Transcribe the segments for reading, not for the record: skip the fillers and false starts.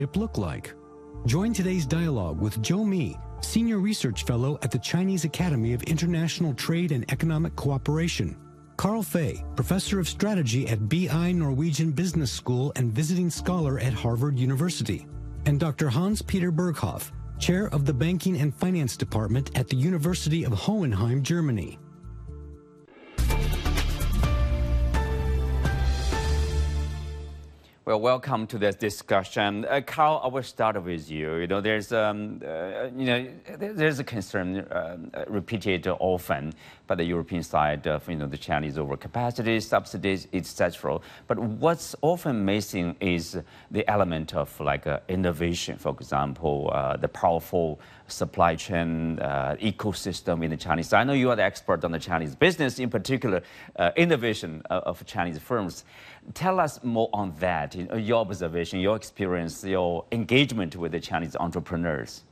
look like? Join today's dialogue with Zhou Mi, Senior Research Fellow at the Chinese Academy of International Trade and Economic Cooperation, Carl Fei, Professor of Strategy at BI Norwegian Business School and Visiting Scholar at Harvard University, and Dr. Hans-Peter Berghoff, Chair of the Banking and Finance Department at the University of Hohenheim, Germany. Well, welcome to this discussion. Carl, I will start with you. There's a concern repeated often by the European side of, the Chinese overcapacity, subsidies, etc. But what's often missing is the element of innovation. For example, the powerful supply chain ecosystem in the Chinese side. I know you are the expert on the Chinese business, in particular, innovation of Chinese firms. Tell us more on that, your observation, your experience, your engagement with the Chinese entrepreneurs.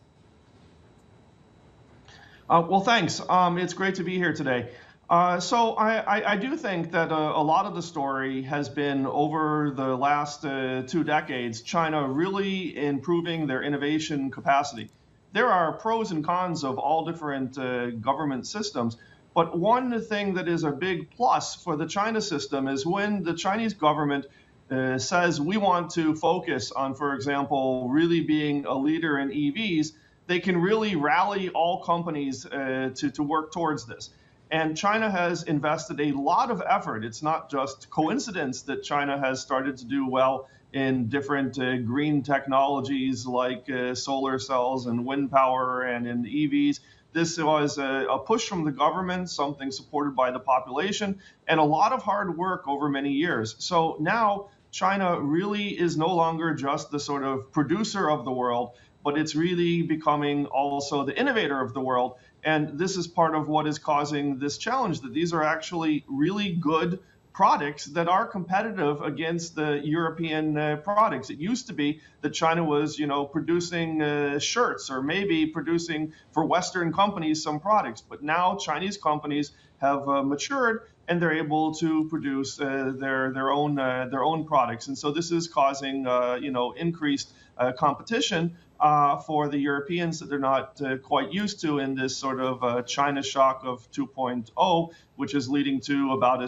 Well, thanks. It's great to be here today. So I do think that a lot of the story has been over the last 2 decades, China really improving their innovation capacity. There are pros and cons of all different government systems. But one thing that is a big plus for the China system is when the Chinese government says we want to focus on, for example, really being a leader in EVs, they can really rally all companies to work towards this. And China has invested a lot of effort. It's not just coincidence that China has started to do well in different green technologies like solar cells and wind power and in EVs. This was a push from the government, something supported by the population, and a lot of hard work over many years. So now China really is no longer just the sort of producer of the world, but it's really becoming also the innovator of the world. And this is part of what is causing this challenge, that these are actually really good products that are competitive against the European products. It used to be that China was, producing shirts or maybe producing for Western companies some products. But now Chinese companies have matured and they're able to produce their own products. And so this is causing increased competition for the Europeans that they're not quite used to in this sort of China shock of 2.0, which is leading to about a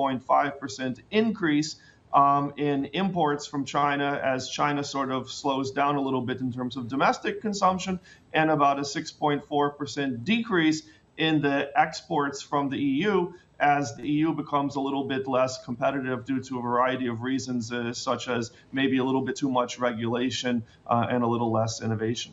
6.5% increase in imports from China as China sort of slows down a little bit in terms of domestic consumption, and about a 6.4% decrease in the exports from the EU as the EU becomes a little bit less competitive due to a variety of reasons, such as maybe a little bit too much regulation and a little less innovation.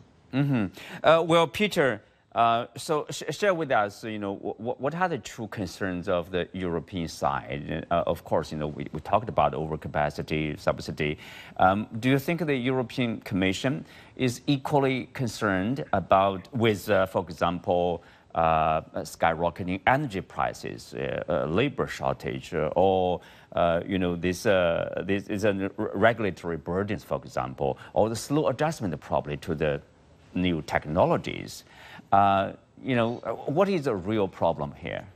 Well, Peter, so share with us, what are the true concerns of the European side? Of course, we talked about overcapacity, subsidy. Do you think the European Commission is equally concerned with, for example, skyrocketing energy prices, labor shortage, or this is a regulatory burdens, for example, or the slow adjustment probably to the new technologies? What is the real problem here?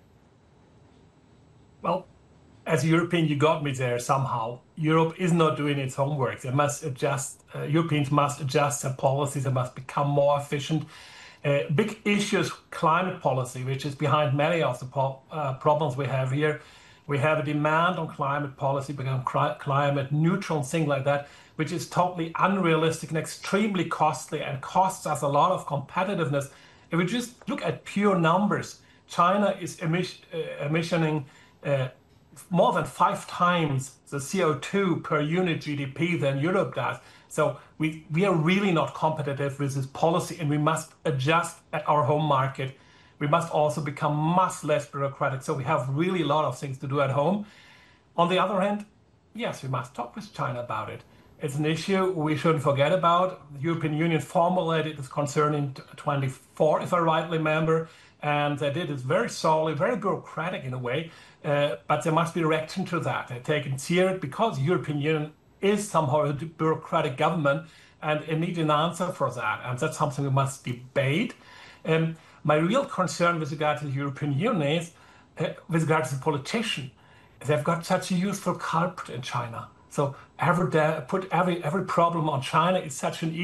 Well, as a European, you got me there somehow. Europe is not doing its homework. They must adjust. Europeans must adjust their policies. They must become more efficient. Big issues, climate policy, which is behind many of the problems we have here. We have a demand on climate policy, become climate neutral, things like that, which is totally unrealistic and extremely costly and costs us a lot of competitiveness. If we just look at pure numbers, China is emissioning more than 5 times the CO2 per unit GDP than Europe does. So we are really not competitive with this policy, and we must adjust at our home market. We must also become much less bureaucratic. So we have really a lot of things to do at home. On the other hand, yes, we must talk with China about it. It's an issue we shouldn't forget about. The European Union formulated its concern in 2024, if I rightly remember, and they did it very solely, very bureaucratic in a way, but there must be a reaction to that. They're taken seriously because the European Union is somehow a bureaucratic government, and it needs an answer for that, and that's something we must debate. My real concern with regard to the European Union is with regard to the politician. They've got such a useful culprit in China. So put every problem on China is such an